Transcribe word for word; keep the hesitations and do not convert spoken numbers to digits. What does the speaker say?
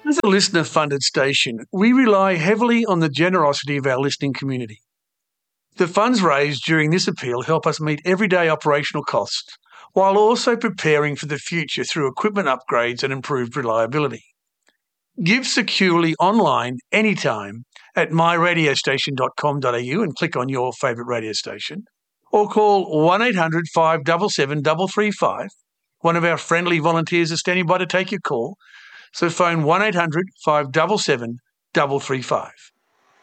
As a listener-funded station, we rely heavily on the generosity of our listening community. The funds raised during this appeal help us meet everyday operational costs, while also preparing for the future through equipment upgrades and improved reliability. Give securely online anytime at my radio station dot com dot a u and click on your favourite radio station, or call one eight hundred five seven seven three three five. One of our friendly volunteers is standing by to take your call, so phone one eight hundred five seven seven three three five.